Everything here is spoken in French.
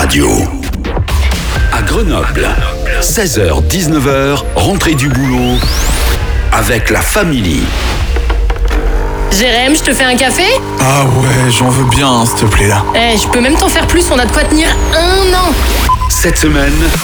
Radio. À Grenoble, 16h-19h, rentrée du boulot avec la famille. Jérém, je te fais un café ? Ah ouais, j'en veux bien, s'il te plaît là. Je peux même t'en faire plus, on a de quoi tenir 1 an. Cette semaine,